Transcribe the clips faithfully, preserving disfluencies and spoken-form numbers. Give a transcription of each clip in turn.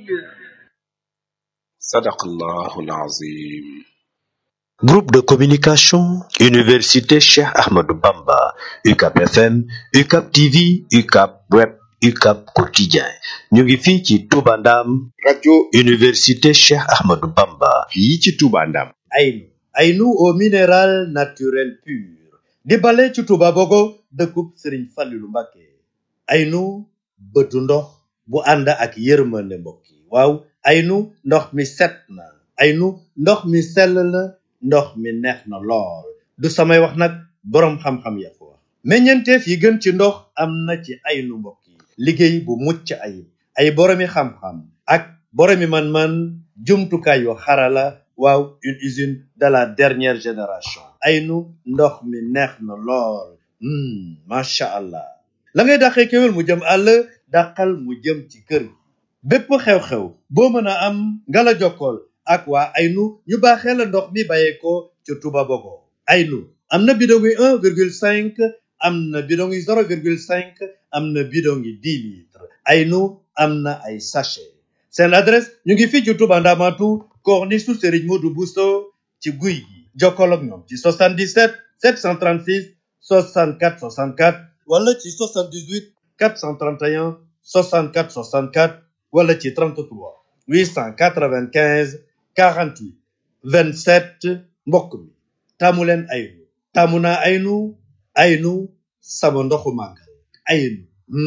Sadaqallahul Azim. Groupe de communication Université Cheikh Ahmadou Bamba U C A P F M U C A P T V U C A P Web U C A P Quotidien ñu ngi fii ci Touba Ndam rajo Université Cheikh Ahmadou Bamba fii ci Touba Ndam. Aynu Aynu au minéral naturel pur di bale ci Touba Bogo dëkkub Serigne Fallilou Mbacké. Aynu bëtu ndox bu ànd ak yërmande mbokk yi waaw Aynu ndox mi set na Aynu ndox mi sell na ndox mi neex na lool du samay wax nag boroom xam-xam ya ko wax meññeenteef yi gën ci ndox am na ci Aynu mbokk yi liggéey bu mucc ayib ay boroomi xam-xam ak boroomi man-man jumtukaay yu xarala waaw une usine de la dernière génération Aynu ndox mi neex na lool macha allah la ngay dàqee kéwél mu jëm àll dàqal mu jëm ci kër gi bépp xew-xew boo mën a am nga la jokkool ak waa Aynu ñu baaxee la ndox mi bàyyeekoo ca Touba Bogo. Aynu am na bidon yi un virgule cinq am na bidon yi zéro virgule cinq am na bidon yi dix litres Aynu am na ay sachet seen adresse ñu ngi fii ci Touba Ndamatu corniche su Serigne Modou Bousso ci guy gi jokkool ak ñoom ci soixante-dix-sept sept cent trente-six soixante-quatre soixante-quatre wala ci soixante-dix-huit quatre cent trente et un soixante-quatre soixante-quatre wala ci trente-trois huit cent quatre-vingt-quinze quarante-huit vingt-sept mbokk mi taamu leen Aynu taamu naa Aynu Aynu sama ndoxu màggal Aynu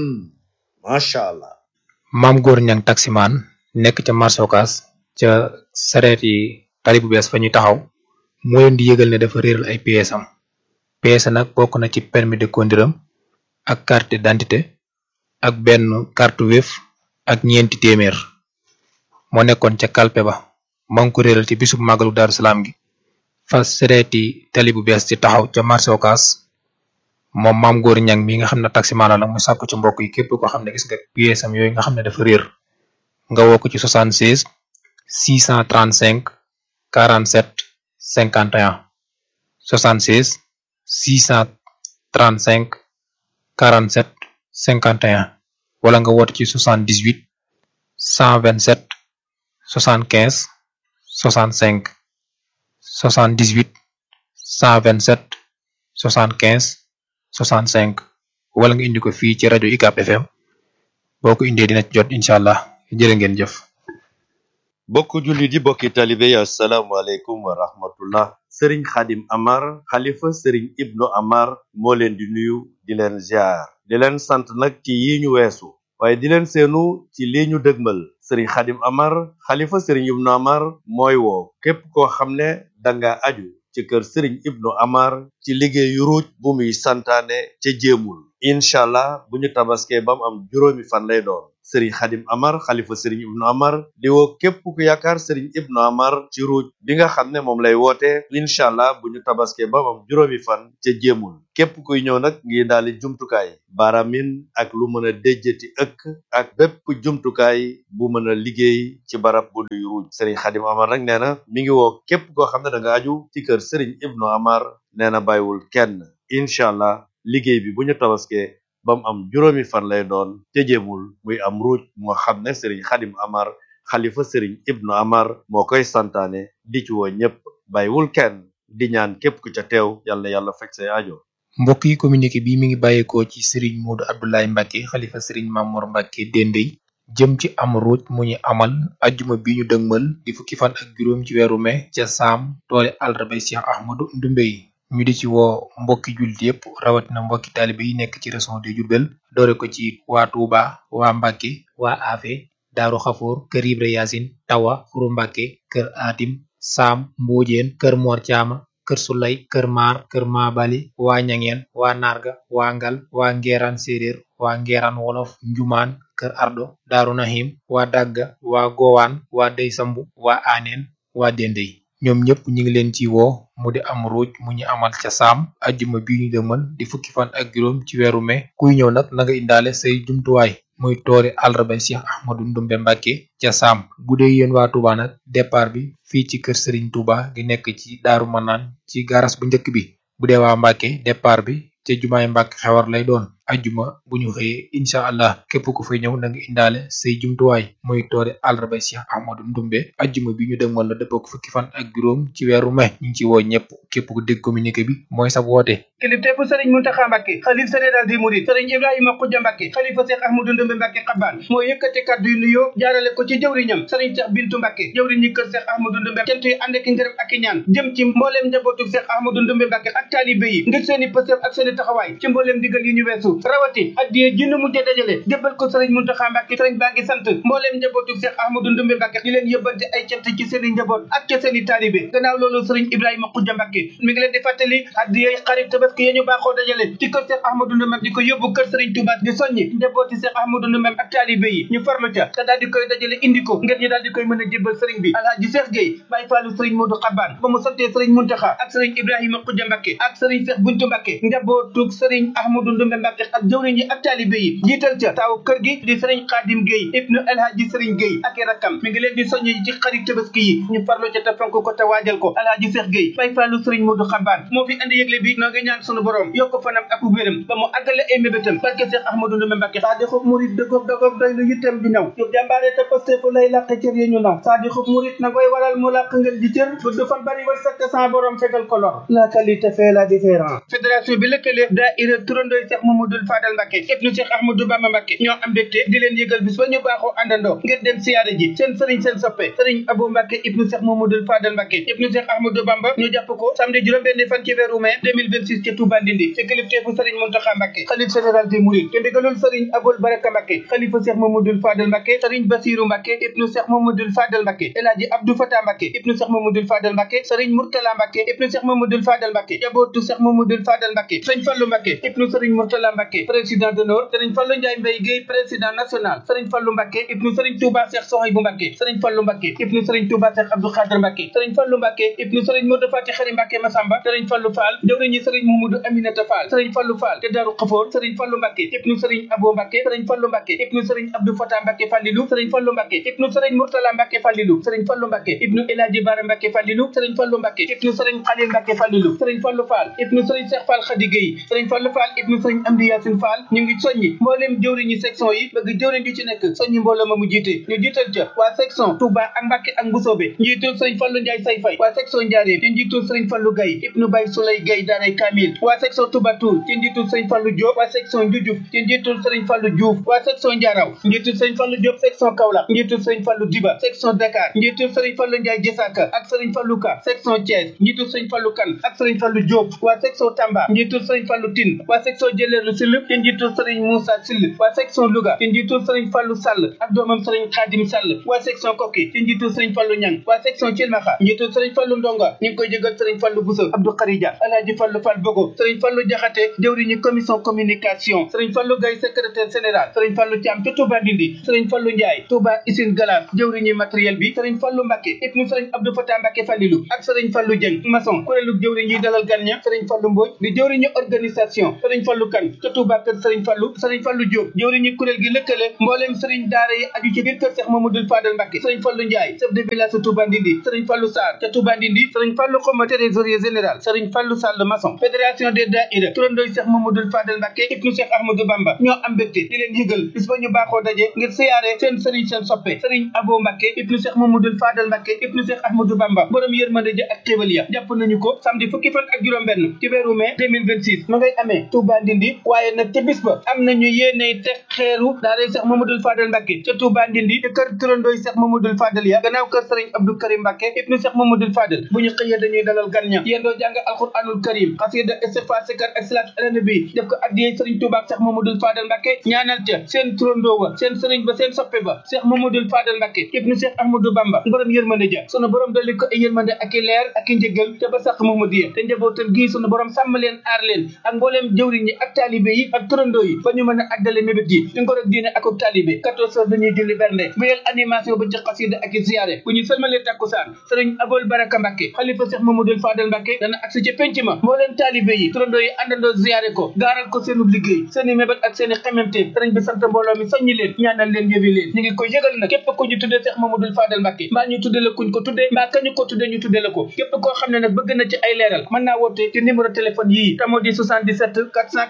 macha allah. maam góor ñang taximaan nekk ca marché Ocass ca sareet yi tali bu bees fa ñuy taxaw moo leen di yëgal ne dafa réeral ay pièces am pièces nag bokk na ci permis de conduire am ak carte d'identité ak benn carte Wave ak ñeenti téeméer moo nekkoon ca kalpe ba maa ngi ko réeral ci bisub màggalu Daaru Salaam gi fa sareeti tali bu bees ci taxaw ca marché Ocass moom maam góor ñang mi nga xam ne taximaan la nag mu sàkku ci mbokk yi képp ko xam ne gis nga pièces am yooyu nga xam ne dafa réer nga woo ko ci soixante-seize six cent trente-cinq quarante-sept cinquante et un soixante-seize six cent trente-cinq quarante-sept cinquante et un wala nga woote ci soixante-dix-huit cent vingt-sept soixante-quinze soixante-cinq soixante-dix-huit cent vingt-sept soixante-quinze soixante-cinq wala nga indi ko fii ci rajo U C A P F M boo ko indee dina ci jot incha allah jërë ngeen jëf. bokk julli di bokki talibe yi asalaamaaleykum wa rahmatullah Serigne Khadim Amar xalifa Serigne Ibnu Amar moo leen di nuyu di leen ziar di leen sant nag ci yi ñu weesu waaye di leen seenu ci lii ñu dëgmal Serigne Khadim Amar xalifa Serigne Ibnu Amar mooy woo képp koo xam ne danga aju ci kër Serigne Ibnu Amar ci liggéeyu ruuj bu muy santaane ca jéemul incha allah bu ñu tabaskee ba mu am juróomi fan lay doon Serigne Khadim Amar xalifa Serigne Ibnu Amar di woo képp ku yaakaar Serigne Ibnu Amar ci ruuj bi nga xam ne moom lay woote incha allah bu ñu tabaskee ba mu am juróomi fan ca jéemul képp kuy ñëw nag ngi daali jumtukaay baaramin ak lu mën a déjjati ëkk ak bépp jumtukaay bu mën a liggéey ci barab bu nuy ruuj Serigne Khadim Amar nag nee na mi ngi woo képp koo xam ne da nga aju ci kër Serigne Ibnu Amar nee na bàyyiwul kenn incha allah liggéey bi bu ñu tabaskee ba mu am juróomi fan lay doon te jéemul muy am ruuj moo xam ne Serigne Khadim Amar xalifa Serigne Ibnu Amar moo koy santaane di ci woo ñëpp bàyyiwul kenn di ñaan képp ku ca teew yàlla yàlla fekk say aajo. mbokk yi communiqué bi mi ngi bàyyeekoo ci Serigne Modou Abdoulaye Mbacké xalifa Serigne Mamour Mbacké Dendey jëm ci am ruuj mu ñu amal ajjuma bi ñu dëgmal di fukki fan ak juróom ci weeru mai ca saam toole àllarba Cheikh Ahmadou Ndoumbé yi ñu di ci woo mbokki jullit yépp rawatina mbokki taalibe yi nekk ci région de Diourbel doore ko ci waa Touba waa Mbacké waa Afé Daaru Xafoor kër Ibra Yaasin Tawa Xuru Mbacké kër Atim Saam Mboojeen kër Mor Caama kër Sulay kër Maar kër Maabali waa Ñangeen waa Narga waa Ngal waa Ngeeraan Séeréer waa Ngeeraan Wolof Njumaan kër Ardo Daaru Nahim waa Dagga waa Gowaan waa Dey Sambu waa Aaneen waa Dendey ñoom ñëpp ñu ngi leen ci woo mu di am ruuj mu ñu amal ca saam ajjuma bi ñu dëmal di fukki fan ak juróom ci weeru mai kuy ñëw nag na nga indaale say jumtuwaay muy tooli àllarba Cheikh Ahmadou Ndoumbé Mbacké ca saam bu dee yéen waa Touba nag départ bi fii ci kër Serigne Touba gi nekk ci Daaru Manaan ci garas bu njëkk bi bu dee waa Mbacké départ bi ca jumaay Mbacké Xewar lay doon ajjuma bu ñu xëyee incha allah képp ku fay ñëw na nga indaale say jumtuwaay muy toori àllarba Cheikh Ahmadou Ndumbe ajjuma bi ñu dëgmal la dëppoo fukki fan ak juróom ci weeru mai ñu ngi ci woo ñëpp képp ku dégg communiqué bi mooy sa woote. kilifteefu sëriñ Muntaxa Mbàkke xalif général des mourides sëriñ Ibrahima Xuja Mbàkke xalifa Cheikh Ahmadou Ndumbe Mbàkke xabaan moo yëkkati kàddu yu nuyoo jaarale ko ci jëwriñam sëriñ Cheikh Bintu Mbàkke jëwriñ ñi kër Cheikh Ahmadou Ndumbe cant yi ànd ak ngërëm ak i ñaan jëm ci mbooleem njabootu Cheikh Ahmadou Ndumbe Mbàkke ak taalibe yi ngir seeni pësëf ak seeni taxawaay ci mbooleem digal yi ñu weesu rawati addiye jinnu mujjee dajale jébbal ko sëriñ Muntaxa Mbàkke sëriñ baa ngi sant mbooleem njabootu Cheikh Ahmadou Ndumbe Mbàkke di leen yëbbante ay cant ci seeni njaboot ak ci seeni taalibe gannaaw loolu sëriñ Ibrahima Xuja Mbàkke mi ngi leen di fàttali addiye xarit tabaski yi ñu baaxoo dajale ci kër Cheikh Ahmadou Ndumbe di ko yóbbu kër sëriñ Touba di soññi njabooti Cheikh Ahmadou Ndumbe ak taalibe yi ñu farlu ca te daal di koy dajale indi ko ngir ñu daal di koy mën a jébbal sëriñ bi Alaaji Cheikh Gueye Baye Fallu sëriñ Modou Xabaan ba mu santee sëriñ Muntaxa ak sëriñ Ibrahima Xuja Mbàkke ak sëriñ Cheikh Buntu Mbàkke njabootug sëriñ Ahmadou Ndumbe Mbàkke ak jëwriñ yi ak taalibe yi jiital ca taaw kër gi di sëriñ Xaadim Gueye ibnu Alhaji sëriñ Gueye ak i rakkam mi ngi leen di soññi ci xarit tabaski yi ñu farlu ca te fonk ko te waajal ko Alaaji Cheikh Gueye Baye Fallu sëriñ Modou Xabaan moo fi andi yëgle bi noo ngi ñaan sunu borom yokk fanam ak wéram ba mu àggale ay mébétam barke Cheikh Ahmadou Ndumbe Mbàkke saa di xub murit dëggoog dëggoog doy lu yittam di ñëw yu jàmbaare te pastefu lay làq cër yi ñu naw saa di xub murit na koy waral mu làq ngeen di cër bu du fan bari war sakk sans borom fegal ko lor la qualité fait la différence fédération bi lëkkale daayira turandooy Cheikh Mamadou Fadal Mbàkke ibnu Cheikh Ahmadou Bamba Mbàkke ñoo am mbégte di leen yëgal bis ba ñu baaxoo àndandoo ngir dem siyaare ji seen sëriñ seen soppe sëriñ Abou Mbàkke ibnu Cheikh Mamadou Fadal Mbàkke ibnu Cheikh Ahmadou Bamba ñu jàpp ko samedi juróom-benn fan ci weeru mai deux mille vingt-six ci Touba Ndindi ci kilifteefu sëriñ Muntaxa Mbàkke xalif général des mourides te ndigalul sëriñ Aboul Baraka Mbàkke xalifa Cheikh Mamadou Fadal Mbàkke sëriñ Basiru Mbàkke ibnu Cheikh Mamadou Fadal Mbàkke El Hadji Abdou Fatah Mbàkke ibnu Cheikh Mamadou Fadal Mbàkke sëriñ Murtala Mbàkke ibnu Cheikh Mamadou Fadal Mbàkke jabootu Cheikh Mamadou Fadal Mbàkke sëriñ Fallu Mbàkke ibnu sëriñ Murtala Mbàkke président d'honneur sëriñ Fallu Njaay Mbay Gueye président national sëriñ Fallu Mbàkke ibnu sëriñ Touba Cheikh Sohaybu Mbàkke sëriñ Fallu Mbàkke ibnu sëriñ Touba Cheikh Abdou Khadr Mbàkke sëriñ Fallu Mbàkke ibnu sëriñ Modou Fati Xari Mbàkke Masamba sëriñ Fallu Fall jawriñu sëriñ Mamadou Aminata Fall sëriñ Fallu Fall te Daaru Xafoor sëriñ Fallu Mbàkke ibnu sëriñ Abo Mbàkke sëriñ Fallu Mbàkke ibnu sëriñ Abdou Fatah Mbàkke Fallilu sëriñ Fallu Mbàkke ibnu sëriñ Murtala Mbàkke Fallilu sëriñ Fallu Mbàkke ibnu El Hadji Bara Mbàkke Fallilu sëriñ Fallu Mbàkke ibnu sëriñ Xalil Mbàkke Fallilu sëriñ Fallu Fall ibnu sëriñ Cheikh Fall Khady Gueye sëriñ Fallu Fall ibnu sëriñ Amdi Yaasin Fall ñu ngi soññi mbooleem jëwriñu section yi bëgg jëwriñ ju ci nekk soññi mbooloo ma mu jiite ñu jiital ca waa section Touba ak Mbàkke ak Mbusoobe njiitul sëriñ Fallu Njaay Say Fay waa section Njaaréem ci njiitul sëriñ Fallu Gaye ibnu Bay Sulay Gaye daaray Kamil waa section Touba Toul ci njiitul sëriñ Fallu Diop waa section Njujuf ci njiitul sëriñ Fallu Diouf waa section Njaaraw njiitul sëriñ Fallu Diop section Kaolack njiitul sëriñ Fallu Diba section Dakar njiitul sëriñ Fallu Njaay Jessaka ak sëriñ Fallu Ka section Thiès njiitul sëriñ Fallu Kan ak sëriñ Fallu Diop waa section Tamba njiitul sëriñ Fallu Tine waa section Jëleerlu Sill ci njiitul sëriñ Moussa Sill waa section Louga ci njiitul sëriñ Fallu Sall ak doomam sëriñ Khadim Sall waa section Koki ci njiitul sëriñ Fallu Ñang waa section Cilmaxa njiitul sëriñ Fallu Ndonga ñu ngi koy jégal sëriñ Fallu Bousso Abdou Kharija Alaaji Fallu Fall Bogo sëriñ Fallu Jaxate jëwriñu commission communication sëriñ Fallu Gaye secrétaire général sëriñ Fallu Thiam ca Touba Ndindi sëriñ Fallu Ndiaye Touba Usine Galas jëwriñu matériel bi sëriñ Fallu Mbàkke ibnu sëriñ Abdou Fatah Mbàkke Fallilu ak sëriñ Fallu Dieng maçon kuréelu jëwriñ yi dalal gan ña sëriñ Fallu Mbodj di jëwriñu organisation sëriñ Fallu Kan ca Touba kër sëriñ Fallu sëriñ Fallu Diop jëwriñu kuréel gi lëkkale mbooleem sëriñ daara yi aju ci biir kër Cheikh Mamadou Fadal Mbàkke sëriñ Fallu Ndiaye chef de village Touba Ndindi sëriñ Fallu Sarr ca Touba Ndindi sëriñ Fallu Xoma trésorier général sëriñ Fallu Sall maçon fédération des daïra turandooy Cheikh Mamadou Fadal Mbàkke ibnu Cheikh Ahmadou Bamba ñoo am mbégte di leen yëgal bis ba ñu baaxoo daje ngir siyaare seen sëriñ seen soppe sëriñ Abo Mbàkke ibnu Cheikh Mamadou Fadal Mbàkke ibnu Cheikh Ahmadou Bamba borom yërmande ja ak xéewal ya jàpp nañu ko samedi fukki fan ak juróom benn ci weeru mai deux mille vingt-six ma ngay amee Touba Ndindi waaye nag ca bis ba am nañu yéeney teg xeeru daaray Cheikh Mamadou Fadal Mbàkke ca Touba Ndindi te kër turandooy Cheikh Mamadou Fadal ya gannaaw kër sëriñ Abdou Karim Mbàkke ibnu Cheikh Mamadou Fadal bu ñu xëyee dañuy dalal gan ña yéen doo jàng alquranul karim xasida istighfar sikar ak salaatu ala nabi def ko addiyee sëriñ Touba ak Cheikh Mamadou Fadal Mbàkke ñaanal ca seen turandoo wa seen sëriñ ba seen soppe ba Cheikh Mamadou Fadal Mbàkke ibnu Cheikh Ahmadou Bamba borom yërmande ja sunu borom dolli ko ay yërmande ak i leer ak i njëgal te ba sax Mamadiya te njabootam gii sunu borom sàmm leen aar leen ak mbooleem jëwriñ yi ak taalibe yi ak turandoo yi ba ñu mën a àggale mébét yi di ngor ak diine ak ak taalibe quatorze heures dañuy julli bernde wéyal animation ba ci xasida ak i ziyaare bu ñu sëlmalee takkusaan sëriñ Aboul Baraka Mbàkke xalifa Cheikh Mamadou Fadal Mbàkke dana agsi ci penc ma mbooleem taalibe yi turandoo yi àndandoo ziyaare ko gaaral ko seenu liggéey seeni mébét ak seeni xememte sëriñ bi sant mbooloo mi soññi leen ñaanal leen yëwi leen ñu ngi koy yëgal nag képp ku ñu tuddee Cheikh Mamadou Fadal Mbàkke mbaa ñu tudde la kuñ ko tuddee mbaa kañu ko tuddee ñu tudde la ko képp koo xam ne nag bëgg na ci ay leeral mën naa woote ci numéro téléphone yii tamo di soixante-dix-sept quatre cent quarante-huit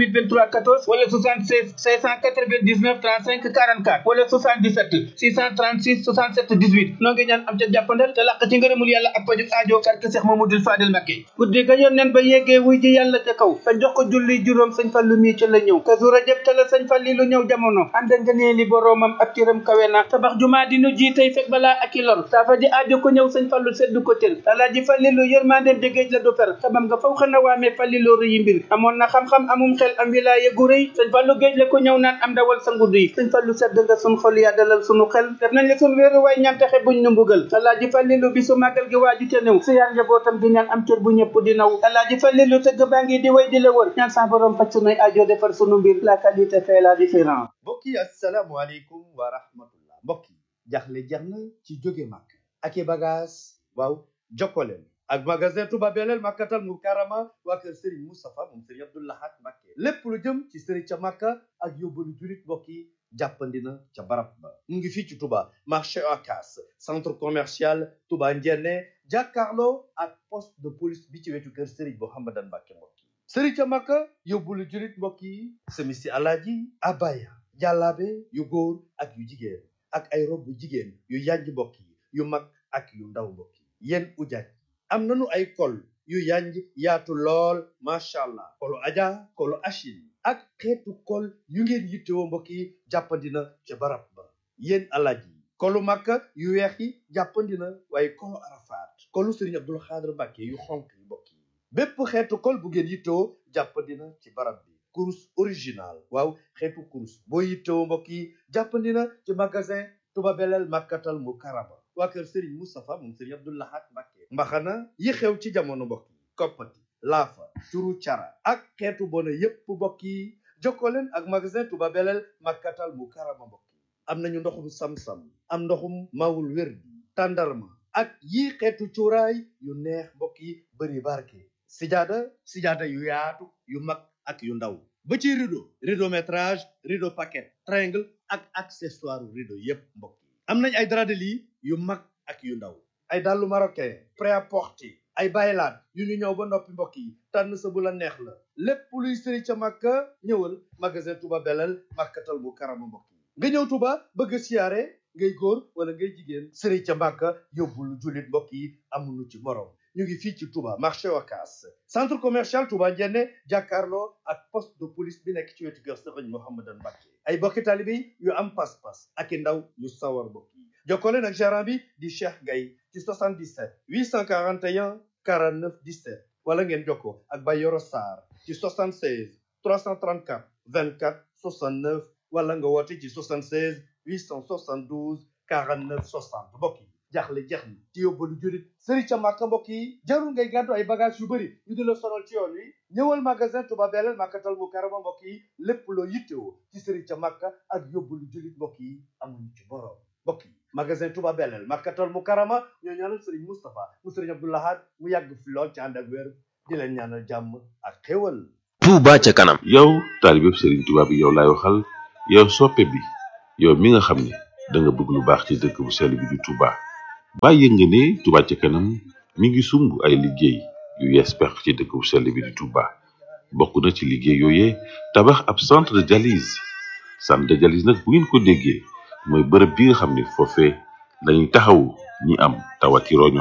quatre-vingt-huit vingt-trois quatorze wala soixante-seize cinq cent quatre-vingt-dix-neuf trente-cinq quarante-quatre wala soixante-dix-sept six cent trente-six soixante-sept dix-huit noo ngi ñaan am ca jàppandal te làq ci ngërëmul yàlla ak pajuk aajo barke Seex Mamadul Fadel Mbakke guddi ga yónneen ba yeggee wuy ji yàlla ca kaw te jox ko julli juróom sëñ Fallu mii ca la ñëw Kazu Rajab ca la sëñ Falli lu ñëw jamono ànd nga nee li boroomam ak cëram kawe na tabax jumaa di nu ji tey fekk balaa ak i lor saafa ji aajo ko ñëw sëñ Fallu seddu ko tël alaaji Fallilu yërmandeem jegéej la du fer xamam nga faw xana waamee Fallilu rëyi mbir amoon na xam-xam amum xel am wilaaya gu rëy sëñ Fallu géej la ko ñëw naan am dawal sa ngudd yi sëñ Fallu sedd nga sun xol yaa dalal sunu xel def nañ la sun wéeru waay ñaan taxe buñ nu mbugal alaaji Fallilu bi su màggal gi waaju te néew si yaar njabootam di ñaan am cër bu ñëpp di naw alaaji Fallilu tëgg baa ngi di way di la wër ñaan sa borom faj sunuy aajo defar sunu mbir la qualité fait la différence. mbokk yi asalaamaaleykum wa rahmatullah mbokk yi jaxle jeex na ci jóge màkk ak i bagage waaw jokkoleen ak magasin Touba Belel Makkatal Mukarrama waa kër Serigne Moustapha moom Serigne Abdou Lahad Mbacké lépp lu jëm ci Serigne ca Makka ak yóbbalu julit mbokk yi jàppandina ca barab ba mu ngi fii ci Touba marché Ocass centre commercial Touba Ndiéné jàkkaarloo ak poste de police bi ci wetu kër Serigne Mouhamadan Mbacké mbokk yi Serigne ca Makka yóbbalu julit mbokk yi semisi alaaji abaya jàllaabe yu góor ak yu jigéen ak ay rob yu jigéen yu yanj mbokk yi yu mag ak yu ndaw mbokk yi yéen ujaaj am nañu ay kol yu yanj yaatu lool macha allah kolu aja kolu achil ak xeetu kol yu ngeen yittewoo mbokk yi jàppandina ca barab ba yéen alaaj yi kolu makka yu weex yi jàppandina waaye kolu arafaat kolu Serigne Abdul Xaadir Mbacké yu xonk yi mbokk yi bépp xeetu kol bu ngeen yittewoo jàppandina ci barab bi kurus original waaw xeetu kurus boo yittewoo mbokk yi jàppandina ci magasin Touba Belel Makkatal Mukarrama waa kër Serigne Moustapha moom Serigne Abdou Lahad Mbacké mbaxana yi xew ci jamono mbokk yi koppati laafa turu cara ak xeetu bona yépp mbokk yi jokkoo leen ak magasin Touba Belel Makkatal Mukarrama mbokk yi am nañu ndoxum sam-sam am ndoxum mawul wérdi tàndarma ak yi xeetu cuuraay yu neex mbokk yi bëri barke sijaada sijaada yu yaatu yu mag ak yu ndaw ba ci rideau rideau métrage rideau paquet triangle ak accessoire rideau yépp mbokk yi am nañ ay drap de lit yu mag ak yu ndaw ay dàllu marocain prêt-à-porter ay baylaat yu ñu ñëw ba noppi mbokk yi tànn sa bu la neex la lépp luy sëri ca Makka ñëwal magasin Touba Belel Makkatal Mukarrama mbokk yi nga ñëw Touba bëgg a siyaare ngay góor wala ngay jigéen sëri ca Makka yóbbul jullit mbokk yi amuñu ci morom ñu ngi fii ci Touba marché Ocass centre commercial Touba Ndiéné jàkkaarloo ak poste de police bi nekk ci wetu kër Serigne Mouhamadan Mbacké ay bokki taalibe yu am pas-pas ak i ndaw yu sawar mbokk yi jokkoo leen ak gérant bi di Cheikh Gaye ci soixante-dix-sept huit cent quarante et un quarante-neuf dix-sept wala ngeen jokkoo ak Bayoro Sarr ci soixante-seize trois cent trente-quatre vingt-quatre soixante-neuf wala nga woote ci soixante-seize huit cent soixante-douze quarante-neuf soixante mbokk yi jaaxle jeex na ci yóbbalu jurit Serigne ca Makka mbokk yi jarul ngay gàddu ay bagage yu bëri yu di la sonal ci yoon wi ñëwal magasin Touba Belel Makkatal Mukarrama mbokk yi lépp loo yittewoo ci Serigne ca Makka ak yóbbalu jurit mbokk yi amuñu ci borom mbokk yi magasin Touba Belel Makkatal Mukarrama ñoo ñaanal Serigne Moustapha mu Serigne Abdou Lahad mu yàgg fi lool ci ànd ak wér di leen ñaanal jàmm ak xéwal. Touba ca kanam. yow taalibe Serigne Touba bi yow laay waxal yow soppe bi yow mi nga xam ne da nga bëgg lu baax ci dëkk bu sell bi di Touba bàyyi nga ne Touba ca kanam mi ngi sumb ay liggéey yu yees pex ci dëkk bu sell bi di Touba bokk na ci liggéey yooyee tabax ab centre de dialyse centre de dialyse nag bu ngeen ko déggee mooy bërëb bi nga xam ne foofee dañuy taxawu ñi am tawati roño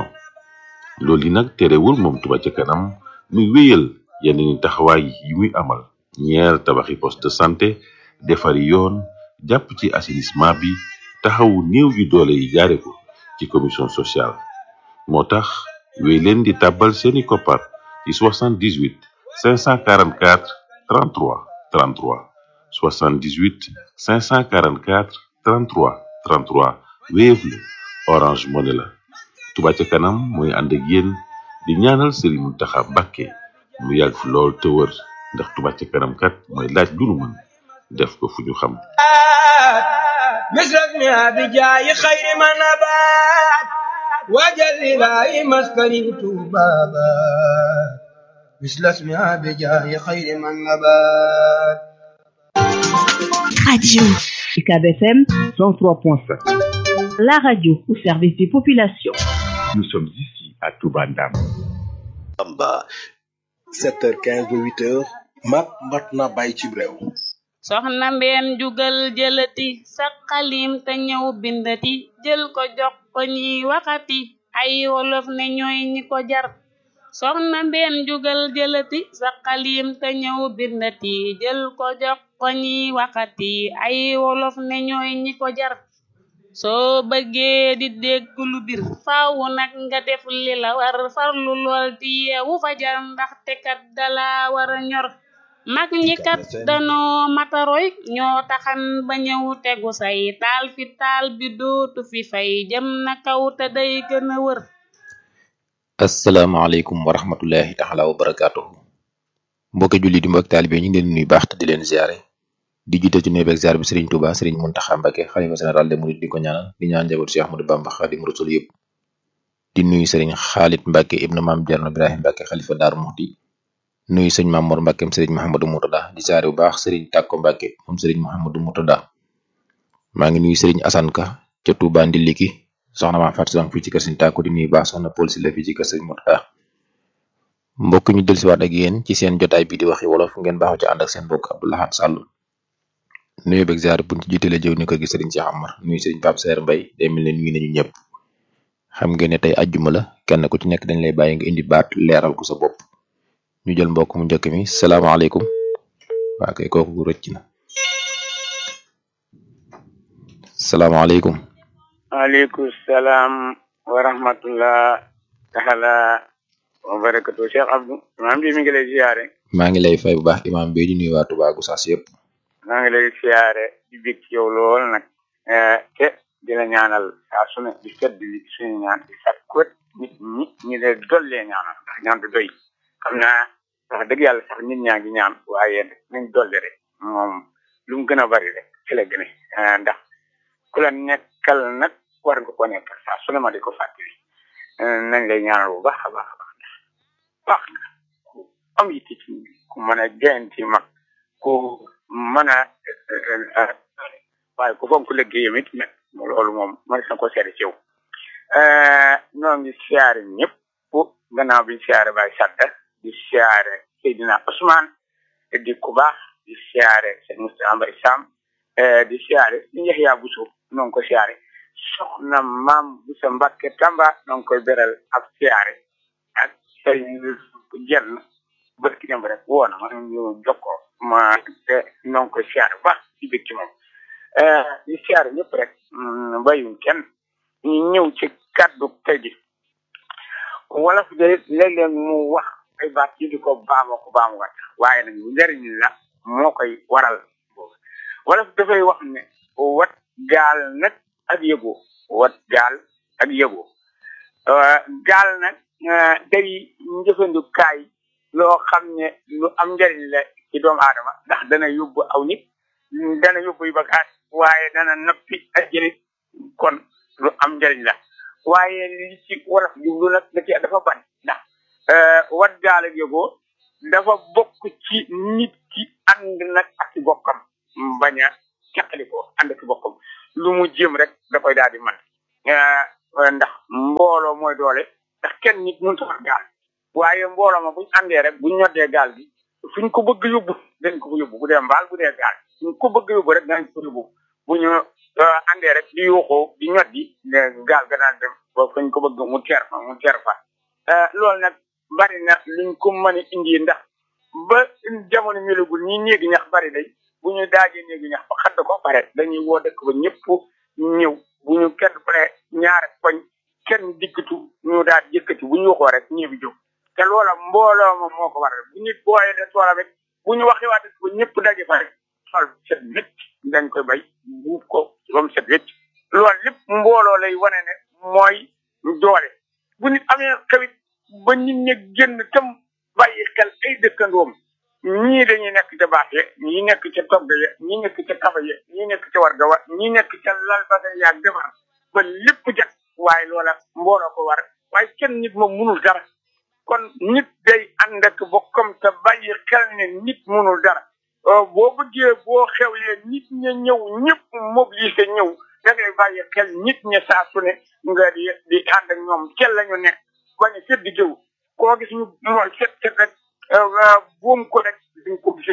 loolu yi nag terewul moom Touba ca kanam muy wéyal yeneen taxawaay yi muy amal ñeer tabaxi poste de santé defari yoon jàpp ci assainissement bi taxawu néew yu doole yi jaare ko ci commission sociale moo tax wéy leen di tàbbal seeni koppar ci soixante-dix-huit cinq cent quarante-quatre trente-trois trente-trois soixante-dix-huit cinq cent quarante-quatre trente-trois trente-trois Wave la Orange Money la Touba ca kanam mooy ànd ak yéen di ñaanal Serigne Mountakha Mbacké mu yàgg fi lool te wër ndax Touba ca kanam kat mooy laaj lu nu mën def ko fu ñu xam مثلك بجاي خير ما نبات وجل لا مسكني بابا مثل اسمها بجاي خير ما نبات Radio U C A B F M cent trois point cinq. La radio au service des populations. Nous sommes ici à Touba Ndam. Bamba sept heures quinze ba huit heures mag mat na bàyyi ci réew. soxna mbeen jugal jëlati sa xalim te ñëw bindati jël ko jox ko ñi waxati ay wolof ne ñooy ñi ko jar soxna mbeen jugal jëlati sa xalim te ñëw bindati jël ko jox ko ñi waxati ay wolof ne ñooy ñi ko jar soo bëggee di dégg lu bir faaw nag nga def li la war farlu lool di yeewu fajar ndaxte kat dala war a ñor mag ñi kat danoo mataroy ñoo taxan ba ñëw tegu say taal fi taal bi dootu fi fay jëm na kaw te day gën a wër. asalaamaaleykum wa rahmatullahi taala wa barakaatuhu mbokki julli di mbokk taalibe ñu ngi leen nuyu baax te di leen ziare di jiite ci nuyu beeg ziar bi Serigne Touba Serigne Mountakha Mbacké xalifa général des mourides di ko ñaanal di ñaan njaboot Cheikh Ahmadou Bamba Khadimu Rasul yëpp di nuyu Serigne Khalid Mbacké ibnu Maam Cerno Ibrahim Mbacké xalifa Daaru Muxti nuyu sëñ Mamour Mbacké Serigne Mouhamadou Moutada di ziare bu baax Serigne Takko Mbacké moom Serigne Mouhamadou Moutada maa ngi nuyu Serigne Assane Ka ca Touba Ndiliki soxna Maam Fatou Sang fii ci kër Serigne Takko di nuyu baax soxna Paul Sylla fii ci kër Serigne Moutada mbokk ñu dellusiwaat ak yéen ci seen jotaay bi di waxi wolof ngeen baaxu ci ànd ak seen mbokk Abdou Lahad Sall nuyu beeg ziar buñ ci jiitalee jëw ni ko gi Serigne Cheikh Amar nuyu Serigne Pape Saer Mbaye day mel ne nuyu nañu ñëpp xam ngeen ne tey ajjuma la kenn ku ci nekk dañ lay bàyyi nga indi baat leeral ko sa bopp ñu jël mbokk mu njëkk mi salaamaaleykum waa kay kooku rëcc na salaamaaleykum. waaleykum salaam wa rahmatullah taala wa barakatu Cheikh Abdou imaam bi mi ngi lay ziare. maa ngi lay fay bu baax imaam bi di nuyu waa Touba Gossas yëpp. maa ngi lay ziare di bég ci yow lool nag te di la ñaanal saa su ne di fedd li suñu ñaan di sakkuwet nit ñi ñu de dollee ñaanal ndax ñaan du doy xam naa wax dëgg yàlla sax nit ñaa ngi ñaan waaye nañ dolli rek moom lu mu gën a bari rek ci la gën a ndax ku la nekkal nag war nga ko nekkal saa su ne ma di ko fàttali nañ lay ñaanal bu baax a baax a baax baax na ku am yitte ci ku mën a joyanti mag ku mën a waaye ku fonk liggéeyam it nag loolu moom man na ko seede ci yow ñoo ngi siyaare ñëpp gannaaw bi siyaare Baye Sadda di siyaare Seydina Ousmane di ku baax di siyaare sëñ Moustapha Mbaye Sam di siyaare di Yaxya Bousso noo ngi ko siyaare soxna maam Bousso Mbacké Tamba noo ngi koy beral ak siyaare ak sëñ jenn bërki dem rek woo na ma ñu jokkoo ma te noo ngi koy siyaare baax ci bég ci moom di siyaare ñëpp rek bayuñ kenn ñu ñëw ci kàddu tey gi wolof de léeg-léeg mu wax ay baat yi di ko baamoo ko baamu wat waaye nag njëriñ la moo koy waral wolof dafay wax ne wat gaal nag ak yëgoo wat gaal ak yëgoo gaal nag day njëfandukaay loo xam ne lu am njëriñ la ci doomu aadama ndax dana yóbbu aw nit dana yóbbu yu bagaas waaye dana noppi ak jëlit kon lu am njëriñ la waaye li ci wolof jublu nag da ci dafa bari ndax wat gaal ak yëgoo dafa bokk ci nit ki ànd nag ak ci bokkam bañ a caqali ko ànd ak bokkam lu mu jëm rek da koy daal di man ndax mbooloo mooy doole ndax kenn nit mënut a war gaal waaye mbooloo ma buñ àndee rek buñ ñoddee gaal gi fuñ ko bëgg yóbbu dañ ko yóbbu bu dee mbaal bu dee gaal fuñ ko bëgg yóbbu rek dañ ko yóbbu bu ñu àndee rek di yuuxoo di ñoddi gaal ga daan dem ba fuñ ko bëgg mu teer fa mu teer fa loolu nag bari na luñ ko mën a indi ndax ba jamono melagul ñi néegi ñax bari day bu ñu daajee néegi ñax ba xadd ko pare dañuy woo dëkk ba ñëpp ñëw bu ñu kenn ku ne ñaari koñ kenn dikkatu ñu daal jëkkati bu ñu waxoo rek ñii bi jóg te loola mbooloo moom moo ko waral bu nit booyee de toola rek bu ñu waxee waa dëkk ba ñëpp daje fa rek xool set wécc dañ koy bay buub ko ba mu set wécc loolu lépp mbooloo lay wane ne mooy doole bu nit amee xewit ba nit ñi génn tam bàyyi xel ay dëkkandoom ñii dañuy nekk ca baax ya ñii nekk ca togg ya ñii nekk ca kafa ya ñii nekk ca warga wa ñii nekk ca lal basa yaag defar ba lépp jat waaye loola mbooloo ko war waaye kenn nit moom munul dara kon nit day ànd ak bokkam te bàyyi xel ne nit munul dara boo bëggee boo xewlee nit ña ñëw ñëpp mobilisé ñëw da ngay bàyyi xel nit ña saa su ne nga di di ànd ak ñoom kel la ñu nekk bañ a sedd jëw koo gis ñu mooy set set rek buum ko rek duñ ko gis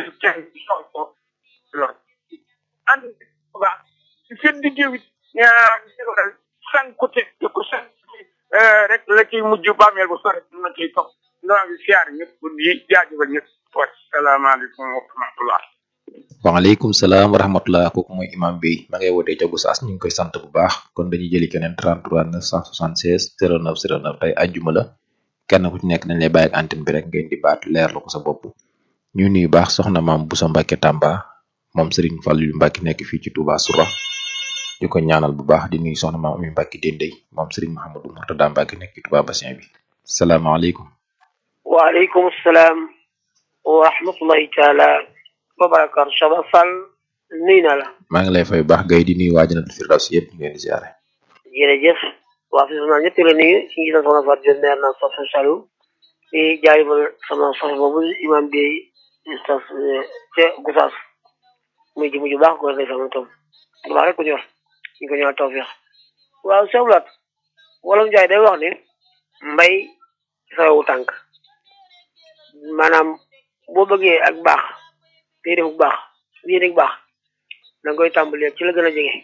te ku set rek la ciy mujj bàmmeel bu sore na ciy topp noo ngi siyaar ñëpp di jaajëfal ñëpp wasalaamaaleykum wa rahmatullah. waaleykum salaam wa rahmatullah kooku mooy imam bi ma ngay wootee ca Gossas ñu ngi koy sant bu baax kon dañuy jëli keneen trente-trois neuf cent soixante-seize zéro neuf zéro neuf tey ajjuma la kenn ku ci nekk dañ lay bàyyi ak antenne bi rek ngeen di baat leer la ko sa bopp ñu nuyu baax soxna maam Boussa Mbacke Tamba moom Serigne Fallou Mbacke nekk fii ci Touba Soura di ko ñaanal bu baax di nuyu soxna maam Oumy Mbacke Dendey moom Serigne Mouhamadou Mourtada Mbacke nekk ci Touba Bassin bi salaamaaleykum. waaleykum salaam wa rahmatullahi taala wa barakaatu Saba Fall nuyu naa la. maa ngi lay fay bu baax gay di nuyu waa Jannatul Firdaws yëpp ñu leen di ziare. jërëjëf waa fi naa ñëpp la nuyu ci ngi soxna Fatou Diop maire naa Soxna Saliou di jaajëfal sama soxna boobu imam bi stas ca Gossas muy ji mujj baax ko def sama tool bu baax rek ko ñor ñu ko ñëwaat tawfeex waaw sewlaat wolof Njaay day wax ni mbay sawewu tànk maanaam boo bëggee ak baax tey def bu baax lii rek baax da nga koy tàmbalee ci la gën a jege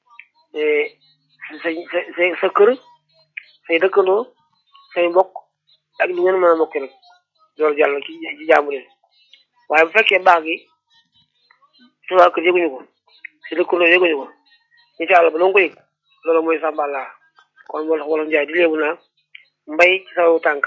sa sa sa kër say dëkkandoo say mbokk ak lu ngeen mën a mbokk rek loolu jàll ci ci jaamu leen waaye bu fekkee baax gi su waa kër yëguñu ko si dëkkandoo yëguñu ko ñu ci àll ba doo ko yëg loolu mooy sàmbala kon moo tax wolof Njaay di léebu naa mbay ci sa yow tànk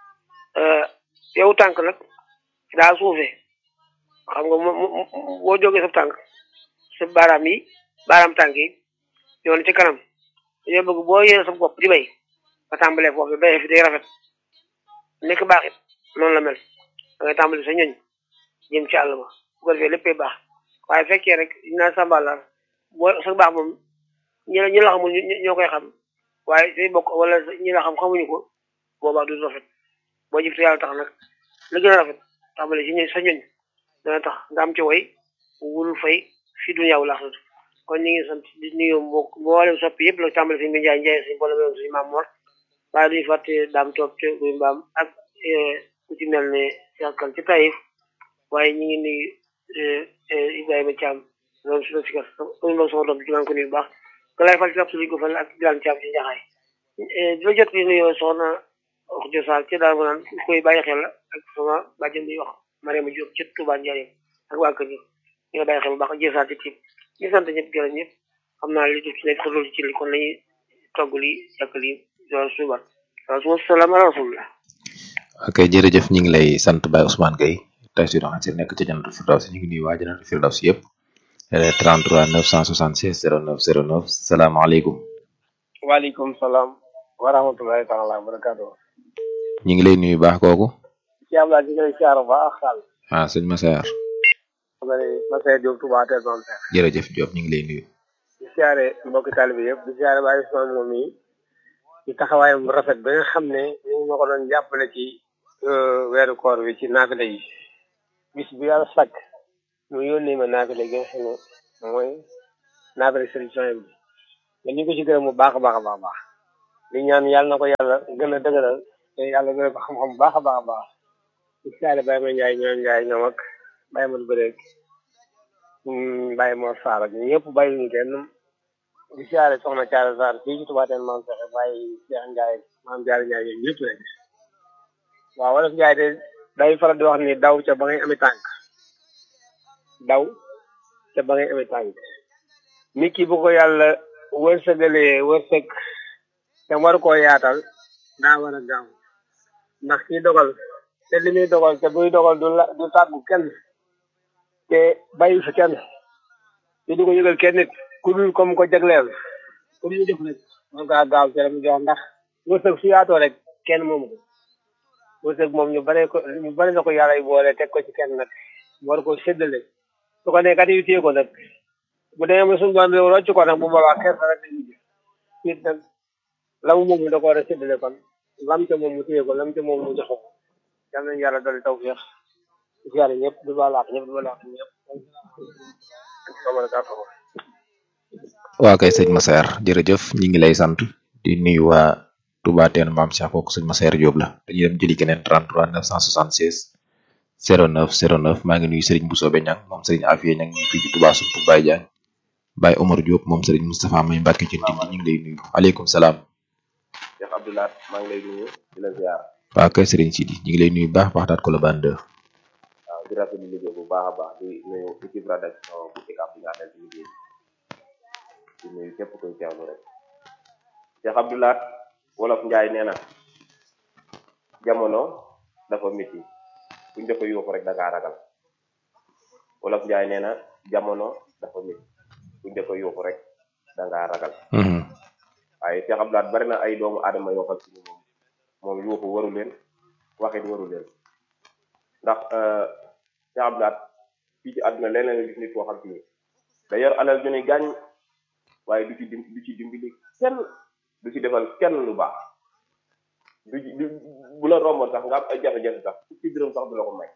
yow tànk nag daa suufee xam nga boo jógee sa tànk sa baaraam yi baaraam tànk yi ñoo ne ci kanam dañoo bëgg boo yéene sa bopp di bay nga tàmbalee foofu bay fi day rafet nekk baax it noonu la mel da ngay tàmbali sa ñoñ jëm ci àll ba bu ko defee léppay baax waaye fekkee rek dinaa sàmbalaar boo sa baax moom ñi la ñi la xamul ñoo koy xam waaye say bokk wala ñi la xam xamuñu ko boobaa du rafet boo jëf te yàlla tax nag la gën a rafet tàmbali ci ñoñ sa ñoñ dana tax nga am ci way wul fay fi du ñaaw laaxatu kon ñu ngi sant di nuyu mbokk mboolem soppi yëpp la tàmbali si Mbinjaay Njaay si mboolem yoon suñu maam Mor waaye duñu fàtte daam toog ci guy mbaam ak ku ci mel ne Sakal ci Taïf waaye ñu ngi nuyu Ibrahima Thiam loolu su la si gas uñu mbokk sama doom bi ci maa ngi ko nuyu bu baax ka lay fal ci ab suñu ko fal ak Bilal Thiam ci Njaxaay di la jot di nuyu soxna wax josal ci daal ma naan koy bàyyi xel la ak sama bàjjen bi wax Mariama Diop ci Touba Ndiaye ak waa kër gi ñu ngi bàyyi xel bu baax jësaat ci tiim ñu sant ñëpp gërëm ñëpp xam naa li def ci nekk xëdul ci li kon lañuy togg li yàq li loolu suubat waaw salaam ala rasulillah ok jërëjëf ñu ngi lay sant Baye Ousmane Gueye tey si doon si nekk ci Jannatul Firdaws ñu ngi nuyu waa Jannatul Firdaws yëpp trente-trois neuf cent soixante-seize zéro neuf zéro neuf salaamaaleykum. waaleykum salaam wa rahmatullahi taala wa barakaatu. ñu ngi lay nuyu baax kooku. ci am laa ci ngay siyaar baax xaal. ah sëñ Massaer. Massaer Diop Touba te doon feex. jërëjëf Diop ñu ngi lay nuyu. di siyaare mbokki taalibe yëpp di siyaare Baye Ousmane moom yi ci taxawaayam bu rafet ba nga xam ne ñu ma ko doon jàppale ci weeru koor bi ci naafile yi bis bu yàlla sàkk mu yónnee ma naafile gi nga xam ne mooy naafile solution bi nga ñu ko ci gërëm bu baax a baax a baax baax di ñaan yàlla na ko yàlla gën a dëgëral te yàlla gën a ko xam-xam bu baax a baax a baax di siyaare Baye ma Njaay ñoom Njaay ñoom ak Baye Mor Bëreek Baye Mor Sarr ak ñëpp bàyyi ñu kenn di siyaare soxna Thiara Sarr fii ci Touba Teen maam fexe bàyyi Cheikh Ndiaye maam Diarra Ndiaye yooyu ñëpp rek waaw wala Ndiaye de day faral di wax ni daw ca ba ngay amee tànk daw ca ba ngay amee tànk nit ki bu ko yàlla wërsëgalee wërsëg te war koo yaatal daa war a gaaw ndax kii dogal te li muy dogal te buy dogal du la du tàggu kenn te bàyyi fi kenn te du ko yëgal kenn nit ku dul comme ko jagleel ku dul def rek man kaa gaaw ci la mu jox ndax wërsëg su yaatoo rek kenn moomu ko wërsëg moom ñu bare ko ñu bare na ko yàlla yi boole teg ko ci kenn nag war ko séddale su ko nekkat yu téye ko nag bu demee ba suñu doon réew rocc ko nag bu boobaa xeer rek lañu jël nit nag la mu moom da ko war a séddale kon lam ca moom mu téye ko lam ca moom mu jox ko yal nañu yàlla dolli tawfeex di yàlla ñëpp di baal àq ñëpp di baal àq ñëpp waa kay sëñ Massaer jërëjëf ñi ngi lay sant di nuyu waa Touba Teen maam Cheikh kooku sëñ Massaer Diop la dañuy dem jëli keneen trente-trois neuf cent soixante-seize zéro neuf zéro neuf maa ngi nuyu Serigne Bousso Beñang moom Serigne Afia ñang ñu fii ci Touba Sumpu Baye Diagne Baye Omar Diop moom Serigne Moustapha May Mbacke ci Ndindi ñu ngi lay nuyu aleykum salaam Abdoulaye maa ngi lay nuyu di la ziar. waaw kay Serigne Sidi ñu ngi lay nuyu baax baax daat ko la bande waaw di rafetlu liggéey bu baax a baax di nuyu équipe rédaction bu Ucab bi nga àndal ci liggéey di nuyu képp koy teewlu rek Cheikh Abdoulaye wolof Njaay nee na jamono dafa métti buñ dafa yuuxu rek da ngaa ragal wolof Njaay nee na jamono dafa métti buñ dafa yuuxu rek da ngaa ragal waaye Cheikh Abdoulaye bari na ay doomu aadama yoo xam si ni moom moom yuuxu waru leen waxit waru leen ndax Cheikh Abdoulaye fii ci àdduna leneen nga gis nit koo xam si ni da yor alal ju ne gàññ waaye du ci dim du ci dimbali kenn du ci defal kenn lu baax du du bu la romboon sax nga am ay jafe-jafe sax fukki dërëm sax du la ko may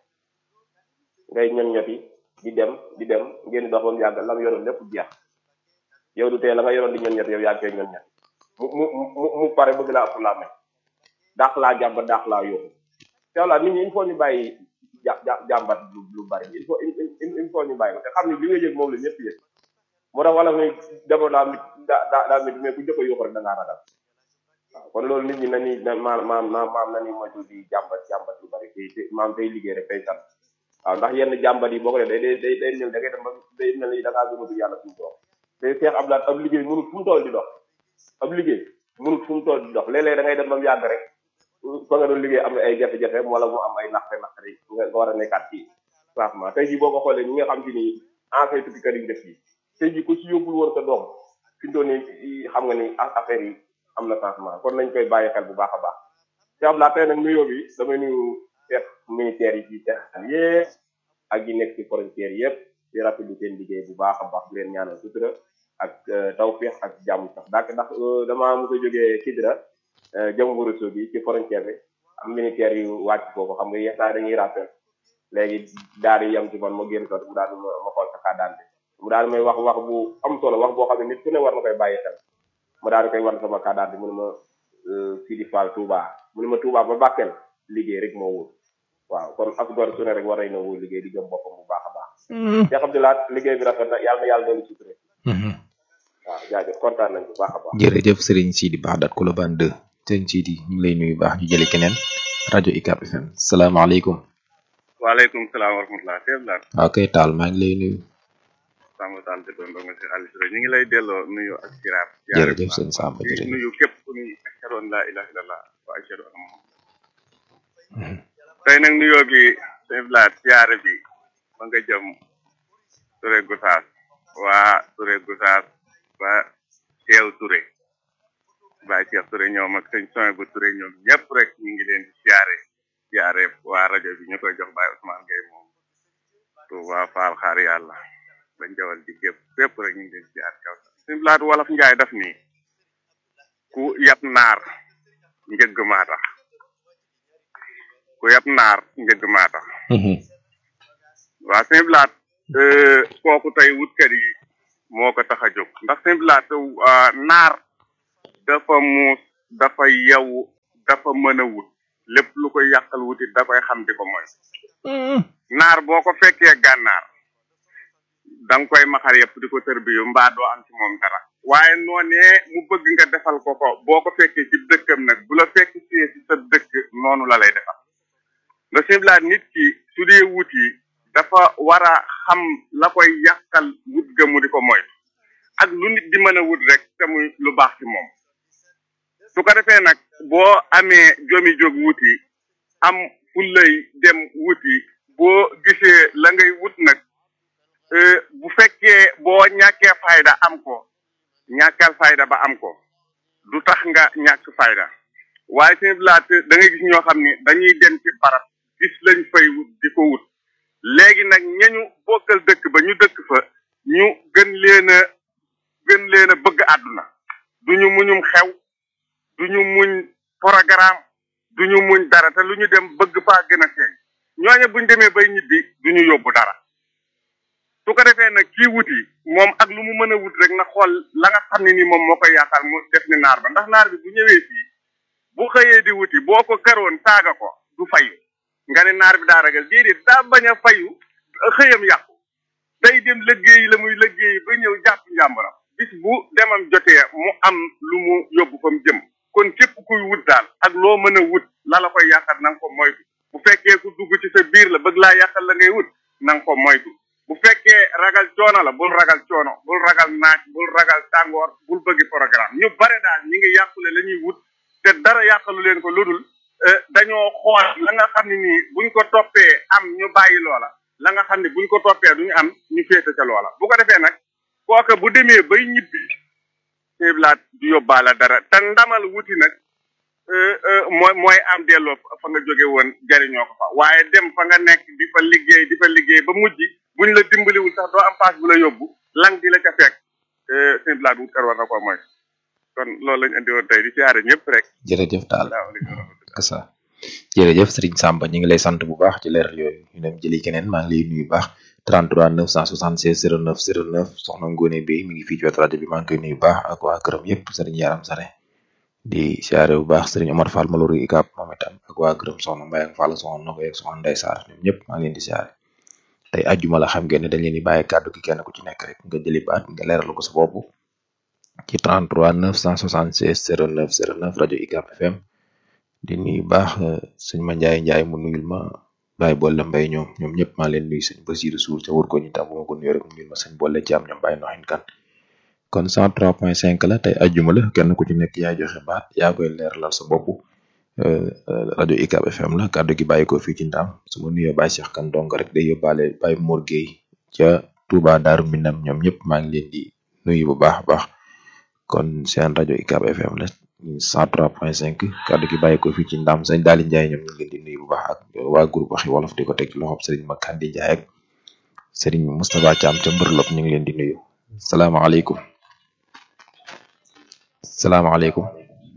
ngay ñon ñoti di dem di dem ngeen dox ba mu yàgg lam yoroon lépp jeex yow du tee la nga yoroon di ñon ñoti yow yaa ngi koy ñon ñoti mu mu mu mu pare bëgg laa ëpp laa may daax laa jàmbat daax laa yóbbu te walla nit ñi il faut ñu bàyyi ja jàmbat lu lu bari il faut il faut ñu bàyyi ko te xam ni li nga yëg moom la ñëpp yëg moo tax wala muy demoon daa mit daa daa mit mais bu njëkk a yóbbu rek da ngaa ragal waaw kon loolu nit ñi na ni maam maam maam na ni moytu di jàmbat jàmbat lu bari te maam day liggéey rek day sant waaw ndax yenn jàmbat yi boo ko def day day day day ñëw da ngay dem ba day mel ni da ngaa gëmatu yàlla suñu dox te Cheikh Abdoulaye ab liggéey mënut fu mu toll di dox ab liggéey mënut fu mu toll di dox léeg-léeg da ngay dem ba mu yàgg rek fa nga doon liggéey am na ay jafe-jafe wala mu am ay naqare naqare nga war a nekkaat ci classement tey jii boo ko xoolee ñi nga xam ci ni ancien tukkikat yi def yi tey jii ku ci yóbbul woon sa doom fi mu toll nii xam nga ni affaire yi am na changement kon nañ koy bàyyi xel bu baax a baax Cheikh Abdoulaye tey nag nuyoo bi damay nuyu chef militaire yi ci Sénégal yëpp ak yi nekk ci frontière yëpp di rafetlu seen liggéey bu baax a baax di leen ñaanal sutura ak tawfeex ak jàmm sax dak ndax damaa mos a jógee Kidira jëm Ourossogui bi ci frontière bi am militaire yu wàcc foofu xam nga yenn saa dañuy rappel léegi daal di yem ci man ma génn toot mu daal di ma xool sa kàddaante mu daal di may wax wax bu am solo wax boo xam ne nit ku ne war na koy bàyyi xel mu daal di koy war sama kàddaante mu ne ma Sidi Fall Touba mu ne ma Touba ba Bakel liggéey rek moo wóor waaw kon ak gor su ne rek war nañ na wóor liggéey di gëm boppam bu baax a baax Cheikh Abdoulaye liggéey bi rafet na yàlla na yàlla doon suturé waaw jaajëf kontaan nañ bu baax a baax jërëjëf Serigne Sidi baax dat ko la ban deux Serigne Sidi ñu ngi lay nuyu baax ñu jëli keneen rajo Ucab F M salaamaaleykum waaleykum salaam wa rahmatulah Cheikh Abdoulaye waaw kay taal maa ngi lay nuyu Samba Tall te doon dong si Aliou Sow ñu ngi lay delloo nuyu ak siraat jërëjëf sëñ Samba jërëjëf nuyu képp ku ni ashhadu an laa ilaaha illallah wa ashhadu anna Muhammad tey nag nuyoo bi Cheikh Abdoulaye siyaare bi ma nga jëm Touré Gossas waa Touré Gossas ba Cheikh Touré Baye Cheikh Touré ñoom ak sëñ Soin bu Touré ñoom ñëpp rek ñu ngi leen di siyaare siyaare waa rajo bi ñu koy jox Baye Ousmane Gueye moom Touba Fall xaar yàlla bañ jawal di gépp fépp rek ñu ngi leen siyaare kaw suñu laat wolof Njaay daf ni ku yab naar njëgg maa tax ku yab naar njëgg maa tax waa suñu laat kooku tey wutkat yi moo ko tax a jóg ndax suñu laat naar dafa muus dafa yewu dafa mën a wut lépp lu koy yàqal wutit da koy xam di ko mooy naar boo ko fekkee gànnaar da nga koy maxar yëpp di ko tër bi yu mbaa doo am ci moom dara waaye noonee mu bëgg nga defal ko ko boo ko fekkee ci dëkkam nag bu la fekk ci ci sa dëkk noonu la lay defal nga simlaat nit ki su dee wut yi dafa war a xam la koy yàqal wut ga mu di ko moytu ak lu nit di mën a wut rek te muy lu baax ci moom su ko defee nag boo amee jomi jóg wuti am fullay dem wuti boo gisee la ngay wut nag bu fekkee boo ñàkkee fayda am ko ñàkkal fayda ba am ko du tax nga ñàkk fayda waaye seen laat da ngay gis ñoo xam ni dañuy dem ci barab gis lañ fay wut di ko wut léegi nag ñañu bokkal dëkk ba ñu dëkk fa ñu gën leen a gën leen a bëgg àdduna duñu muñum xew duñu muñ programme duñu muñ dara te lu ñu dem bëgg faa gën a feeñ ñooñu buñ demee bay ñibbi duñu yóbbu dara su ko defee nag kii wuti moom ak lu mu mën a wut rek na xool la nga xam ne ni moom moo koy yaakaar mu def ni naar ba ndax naar bi bu ñëwee fii bu xëyee di wuti boo ko karoon saaga ko du fayu nga ne naar bi daa ragal déedéet daa bañ a fayu xëyam yàqu day dem liggéey la muy liggéey ba ñëw jàpp njàmbaram bis bu demam jotee mu am lu mu yóbbu fa mu jëm kon képp kuy wut daal ak loo mën a wut la la koy yàqal na nga ko moytu bu fekkee ku dugg ci sa biir la bëgg laa yàqal la ngay wut na nga ko moytu bu fekkee ragal coono la bul ragal coono bul ragal naaj bul ragal tàngoor bul bëgg programme ñu bare daal ñi ngi yàqule la ñuy wut te dara yàqalu leen ko ludul dañoo xool la nga xam ne nii buñ ko toppee am ñu bàyyi loola la nga xam ne buñ ko toppee duñu am ñu féete ca loola bu ko defee nag kooka bu demee bay ñibbi laat du yóbbaala dara te ndamal wuti nag mooy mooy am delloo fa nga jóge woon jariñoo ko fa waaye dem fa nga nekk di fa liggéey di fa liggéey ba mujj buñ la dimbaliwul sax doo am paas bu la yóbbu lang di la ca fekk seen laat wut kar war na ko mooy kon loolu lañ andi woon tey di siyaare ñëpp rek. jërëjëf Tall asa jërëjëf Serigne Samba ñu ngi lay sant bu baax ci leeral yooyu ñu dem jëli keneen maa ngi lay nuyu baax trente-trois neuf cent soixante-seize zéro neuf zéro neuf soxna Ngone Bey mi ngi fii ci wetu rajo bi maa ngi koy nuyu baax ak waa këram yëpp Serigne Yaram Sare di siyaare bu baax Serigne Omar Fall Malori Ikap moom itam ak waa këram soxna Mbaye ak Fall soxna Nogoy ak soxna Ndeye Sarr ñoom ñëpp maa ngi leen di siyaare tey ajjuma la xam ngeen ne dañ leen di bàyyi kàddu gi kenn ku ci nekk rek nga jëli baat nga leeral ko sa bopp ci trente-trois neuf cent soixante-seize zéro neuf zéro neuf rajo Ikap F M di nuyu baax sëñ ma Njaay Njaay mu nuyul ma Baye Bolle Mbay ñoom ñoom ñëpp maa leen nuyu sëñ Basiru Suur ca wër ko ñu tam bu ma ko nuyoo rek mu nuyul ma sëñ Bolle Caam ñoom Baye Noxin Kan kon cent trois point cinq la tey ajjuma la kenn ku ci nekk yaa joxe baat yaa koy leeralal sa bopp rajo Ikap F M la kàddu gi bàyyi ko fii ci Ndaam su ma nuyoo Baye Cheikh Kan donc rek day yóbbaale Baye Mor Gueye ca Touba Daaru Minam ñoom ñëpp maa ngi leen di nuyu bu baax a baax kon seen rajo Ikap F M la cent trois point cinq kàddu gi bàyyi ko fii ci Ndaam sëñ Daali Njaay ñoom ñu ngi leen di nuyu bu baax ak waa groupe waxi wolof di ko teg ci loxob Serigne Makandi Njaay ak Serigne Moustapha Thiam ca Mbërlop ñu ngi leen di nuyu salaamaaleykum salaamaaleykum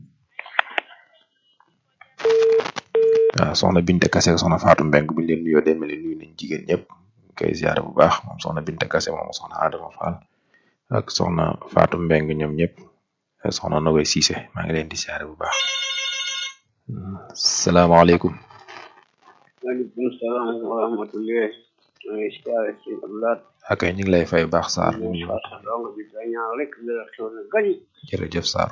waaw soxna Binte Kase ak soxna Fatou Mbeng bu ñu leen nuyoo demee nuyu nañ jigéen ñëpp koy ziare bu baax moom soxna Binte Kase moom soxna Adama Fall ak soxna Fatou Mbeng ñoom ñëpp soxna Nogoy Cissé maa ngi leen di ziare bu baax salaamaaleykum. waaleykum salaam wa rahmatulah. maa ngi ziare si Abdoulaye. ak ñu ngi lay fay baax Sarr. donc bi day ñaan rek la xew na gañ. jërëjëf Sarr.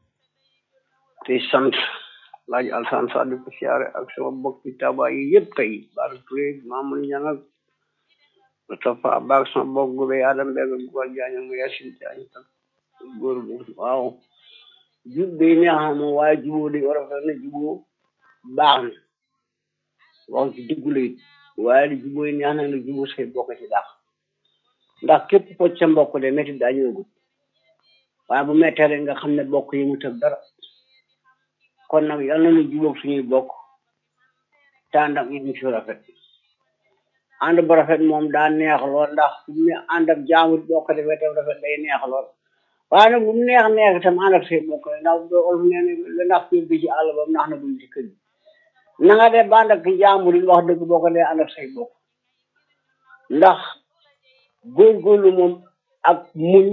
te sant laaj Alsaan Sarr di ko ziare ak sama mbokki Taba yi yëpp tey Bara Touré Mamadou Niang ak Moustapha Ba sama mbokk gu bay Adam Mbengue Goual Diagne ak Yacine Diagne góor gu waaw jub day neex na moom waaye jubóo di war a fa ne jubóo baax na wax ci dëggu la it waaye di jubóo yi neex na ne jubóo say bokk ci daax ndax képp ko ca mbokk de métti daa ñëwagul waaye bu méttee rek nga xam ne bokk yi mu tëb dara kon nag yal na ñu jubóog suñuy bokk te ànd ak ñu ci rafet ànd bu rafet moom daa neex lool ndax su ñu ànd ak jaamut bokk defee tam rafet day neex lool waaye nag bu mu neex neex itam ànd ak say bokk ndax olof nee na ndax fi bi ci àll ba ndax na buñ ci kër gi na nga def ba ànd ak jaamut yi wax dëgg boo ko dee ànd ak say bokk ndax góorgóorlu moom ak muñ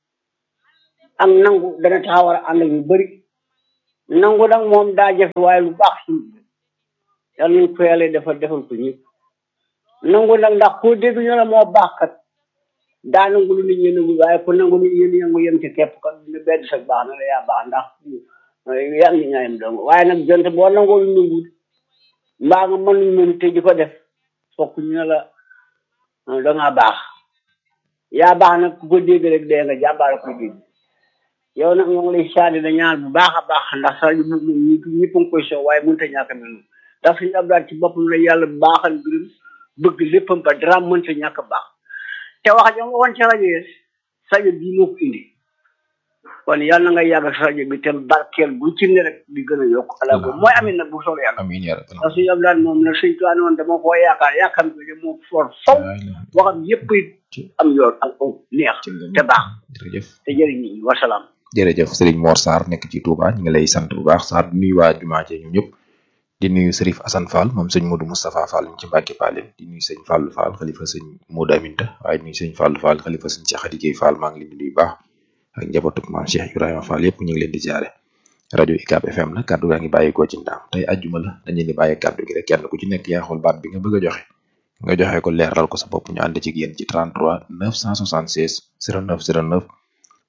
ak nangu dana taxawar a ànd ak ñu bëri nangu nag moom daa jafe waaye lu baax suñu yàlla nañ ko yàlla defal defal ko ñëpp nangu nag ndax koo dégg ñu la moo baax kat daa nangu lu nit ñi nangu waaye ku nangu nit ñi nangu yem ci képp kat ne benn sa baax na la yaa baax ndax yaa ngi ñaayam dong waaye nag jonte boo nangoo lu nangu mbaa nga mën mën te di ko def fokk ñu ne la dangaa baax yaa baax nag ku ko dégg rek dee nga jàmbaar ko dégg yow nag ñoo ngi lay saadi da ñaan bu baax a baax ndax sax ñëpp ñëpp a ngi koy soow waaye mënut a ñàkk a mel noonu ndax suñu abdaat ci boppam la yàlla baaxal mbirum bëgg léppam ba dara mënut a ñàkk a baax te wax ja nga woon ci rajo yi rajo bii moo ko indi kon yàlla na nga yàgg ak rajo bi te barkeel bu ci ne rek di gën a yokk ala ko mooy amin nag bu soobee yàlla amiin yaa rabbi ndax suñu abdaat moom nag suñ tuwaa noonu dama koo yaakaar yaakaar ko de moo for faw waxam yëpp am yoon ak aw neex te baax jërëjëf te jëriñ nit ñi wasalaam jërëjëf Serigne Mor Sarr nekk ci Touba ñu ngi lay sant bu baax Sarr di nuyu waa jumaa ci ñu ñëpp di nuyu Serif Assane Fall moom sëñ Modou Moustapha Fall ci Mbacke Palen di nuyu sëñ Fallou Fall xalifa sëñ Modou Aminta waaye di nuyu sëñ Fallou Fall xalifa sëñ Cheikh Khady Gueye Fall maa ngi leen di nuyu baax ak njabootu maam Cheikh Ibrahima Fall yëpp ñu ngi leen di ziare rajo Ikap F M la kaddu gaa ngi bàyyeekoo ci Ndaam tey ajjuma la dañu leen di bàyyee kaddu gi rek kenn ku ci nekk yaa xool baat bi nga bëgg a joxe nga joxe ko leeral ko sa bopp ñu ànd ci yéen ci trente-trois neuf cent soixante-seize zéro neuf zéro neuf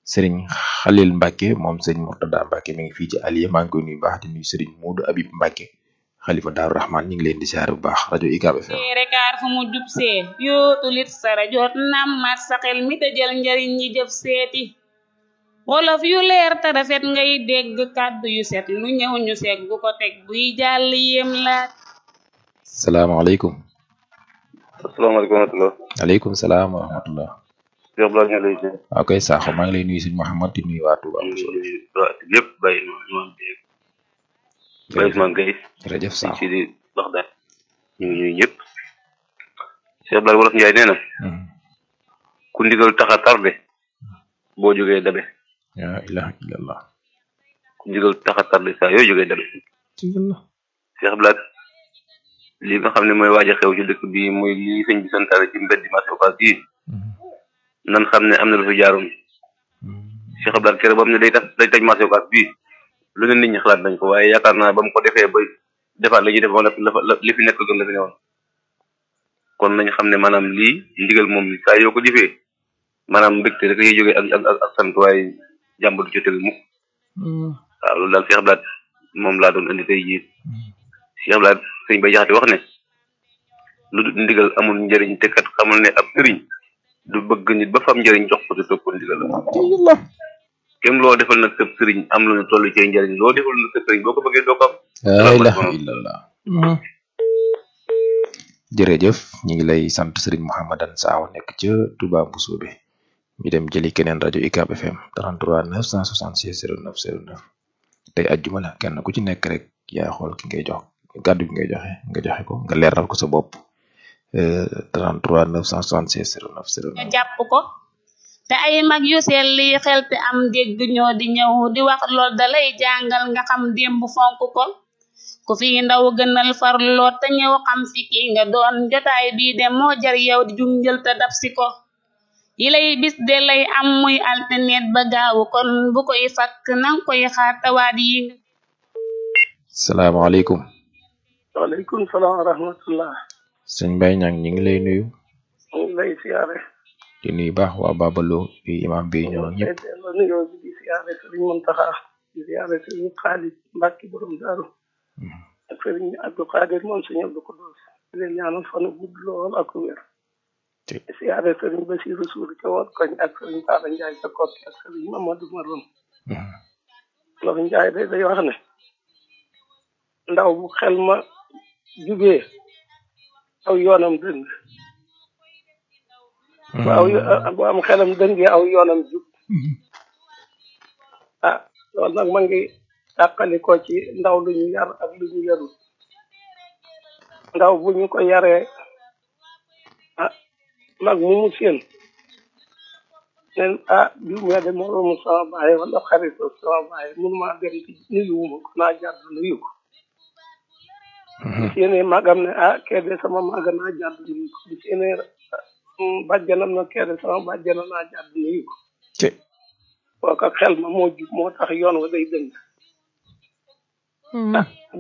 Serigne Khalil Mbacke moom Serigne Mourtada Mbacke mi ngi fii ci Alieu maa ngi koy nuyu baax di nuyu Serigne Modou Habib Mbacke xalifa Daaru Rahman ñu ngi leen di siyaare bu baax rajo U C A B F M. rekaar fu mu jub see yootu lit sara jot nam mat sa xel mi te jël njariñ ñi jëf seeti wolof yu leer te rafet ngay dégg kàddu yu set lu ñëw ñu seeg bu ko teg buy jàll yem laaj. salaamaaleykum. asalaamaaleykum wa rahmatulah. aleykum salaam wa rahmatulah. Cheikh Blanc ñu lay nuyu. waaw kay Sakho maa ngi lay nuyu sëñ Mouhamed di nuyu waa Touba. waaw lépp bàyyi ma ñu dégg. bàyyi ma Guèye. jërëjëf Sakho ci di wax daal ñu ngi ñuy ñëpp. Cheikh Blanc wolof Njaay nee na. ku ndigal tax a tardé boo jógee dabe. la ilaha illallah. ku ndigal tax a tardé saa yoo jógee dabe. Cheikh Blanc li nga xam ne mooy waaj a xew ci dëkk bi muy li sëñ bi santaare ci mbedd marché Ocass bii nan xam ne am na lu fi jaaroon Cheikh Blanc kere ba mu ne day tax day taj marché Ocass bii lu ne nit ñi xalaat nañ ko waaye yaakaar naa ba mu ko defee ba defaat la ñuy def la li fi nekk gën la fi newoon kon nañ xam ne maanaam lii ndigal moom saa yoo ko jëfee maanaam mbégte rek yiy jógee ak ak ak sant waaye jàmb du ci tegu mukk waaw loolu daal Cheikh Blanc moom laa doon indi tey jii Cheikh Blanc sëñ Bay Jaxate wax ne lu dul ndigal amul njëriñ te kat xamal ne ab sëriñ du bëgg nit ba fam njëriñ jox ko te topp ndigal la kem loo defal nag sëb sëriñ am lu ñu toll ci njëriñ loo defal nag sëb sëriñ boo ko bëggee doo ko am. la ilaha illallah. jërëjëf ñu ngi lay sant Serigne Mouhamadan Saaw nekk ca Touba Mbousobé ñu dem jëli keneen rajo U C A B F M trente-trois neuf cent soixante-seize zéro neuf zéro neuf tey ajjuma la kenn ku ci nekk rek yaa xool ki ngay jox kàddu gi ngay joxe nga joxe ko nga leeral ko sa bopp trente-trois neuf cent soixante-seize zéro neuf zéro neuf. nga jàpp ko te ay mag yu sell li xel te am dégg ñoo di ñëw di wax lool da lay jàngal nga xam démb fonk ko ku fi ndaw gënal farloo te ñëw xam fi ki nga doon jotaay bii de moo jar yow di junjël te dab si ko yi lay bis de lay am muy alternet ba gaawu kon bu koy fakk nang koy xaar tawaat yi. salaamaaleykum. waaleykum salaam wa rahmatullah. sëñ Mbaye Niang ñu ngi lay nuyu. ñu ngi lay siyaare. di nuyu baax waa Babalo bi imam bi ñoo ñëpp. la nuyoo bi di siyaare Sëriñ Muntaxa di siyaare Sëriñ Xaalis Mbàkke borom Daaru ak Sëriñ Abdou Xaadir moom Sëriñ Abdou Kodos di leen ñaanal fan gudd lool ak wér. di siyaare Sëriñ Basiru Suur ca woon koñ ak Sëriñ Taala Njaay ca Kokki ak Sëriñ Mamadou Marom. loolu Njaay day day wax ne ndaw bu xel ma jubee aw yoonam dëng bu aw bu am xelam dëngee aw yoonam jub ah loolu nag ma ngi tàqali ko ci ndaw lu ñu yar ak lu ñu yarul ndaw bu ñu ko yaree ah mag mu mu seen nen ah biu me de moroomu sama baay wala xaritu sama baay mënuma dem ci nuyuwuma ko naa jàdd nuyu ko seene magam ne ah kee de sama maga naa jàdd nuyu ko bu seene bàjjanam na kee de sama bàjjana naa jàdd nuyu ko kooka xel ma moo jub moo tax yoon wa day dëng